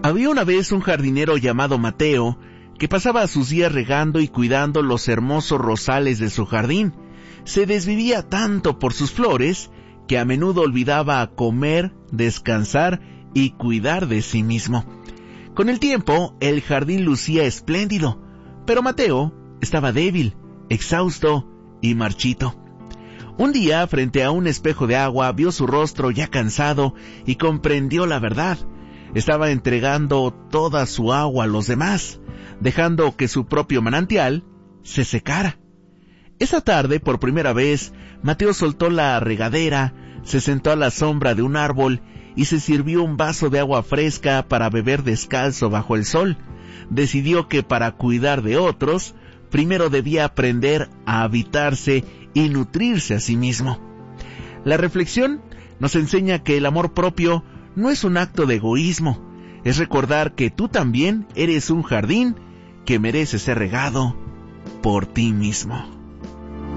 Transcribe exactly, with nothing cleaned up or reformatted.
Había una vez un jardinero llamado Mateo que pasaba sus días regando y cuidando los hermosos rosales de su jardín. Se desvivía tanto por sus flores que a menudo olvidaba comer, descansar y cuidar de sí mismo. Con el tiempo, el jardín lucía espléndido, pero Mateo estaba débil, exhausto y marchito. Un día, frente a un espejo de agua, vio su rostro ya cansado y comprendió la verdad. Estaba entregando toda su agua a los demás, dejando que su propio manantial se secara. Esa tarde, por primera vez, Mateo soltó la regadera, se sentó a la sombra de un árbol y se sirvió un vaso de agua fresca para beber descalzo bajo el sol. Decidió que para cuidar de otros, primero debía aprender a habitarse y nutrirse a sí mismo. La reflexión nos enseña que el amor propio no es un acto de egoísmo, es recordar que tú también eres un jardín que merece ser regado por ti mismo.